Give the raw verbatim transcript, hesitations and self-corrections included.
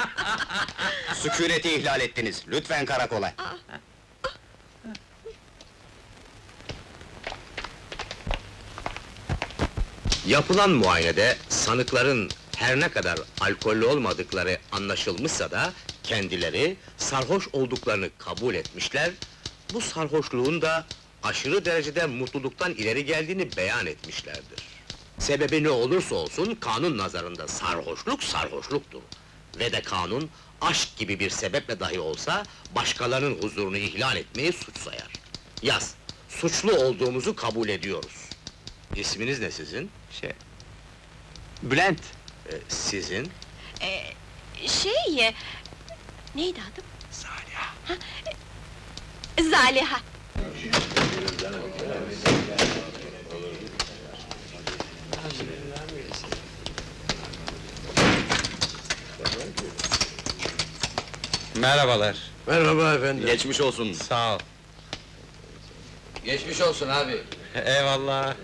Sükûneti ihlal ettiniz, lütfen karakola! Yapılan muayenede sanıkların her ne kadar alkollü olmadıkları anlaşılmışsa da kendileri sarhoş olduklarını kabul etmişler. Bu sarhoşluğun da aşırı derecede mutluluktan ileri geldiğini beyan etmişlerdir. Sebebi ne olursa olsun kanun nazarında sarhoşluk sarhoşluktur. Ve de kanun aşk gibi bir sebeple dahi olsa başkalarının huzurunu ihlal etmeyi suç sayar. Yaz, suçlu olduğumuzu kabul ediyoruz. İsminiz ne sizin? Şey... Bülent! Ee, sizin? Ee, şey... e, Neydi adım? Zaliha. Zaliha! Merhabalar. Merhaba efendim. Geçmiş olsun! Sağ ol. Geçmiş olsun abi. Eyvallah.